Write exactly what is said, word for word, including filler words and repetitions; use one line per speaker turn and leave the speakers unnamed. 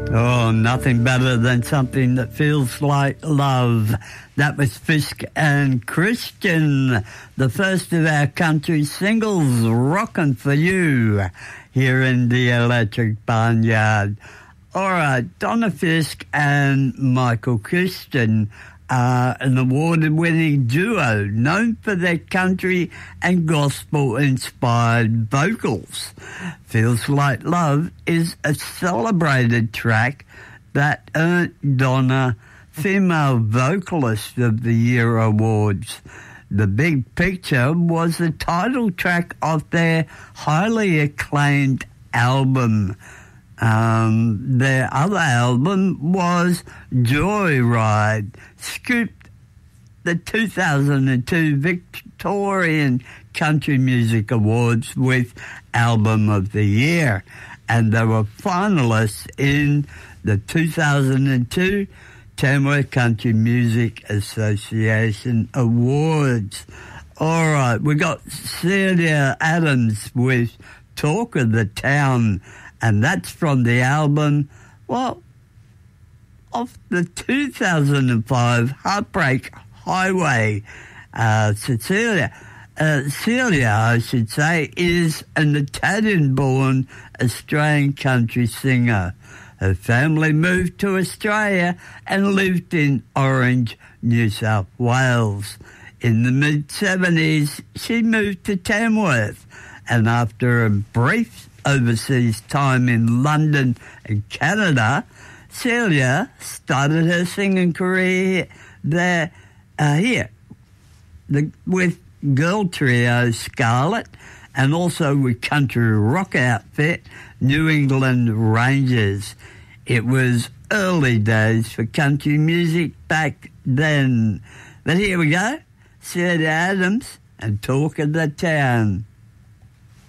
Oh, nothing better than something that feels like love. That was Fisk and Christian, the first of our country singles, Rockin' For You, here in the Electric Barnyard. All right, Donna Fisk and Michael Christian are an award-winning duo known for their country and gospel-inspired vocals. Feels Like Love is a celebrated track that earned Donna Female Vocalist of the Year awards. The Big Picture was the title track of their highly acclaimed album. Um, their other album was Joyride, scooped the two thousand two Victorian Country Music Awards with Album of the Year, and they were finalists in the two thousand two Tamworth Country Music Association Awards. All right, we got Celia Adams with Talk of the Town, and that's from the album, well, of the two thousand five Heartbreak Highway. Uh, Cecilia, uh, Celia, I should say, is an Italian-born Australian country singer. Her family moved to Australia and lived in Orange, New South Wales. In the mid-seventies, she moved to Tamworth, and after a brief overseas time in London and Canada, Celia started her singing career there, uh, here, the, with girl trio Scarlet, and also with country rock outfit New England Rangers. It was early days for country music back then. But here we go, Celia Adams and Talk of the Town.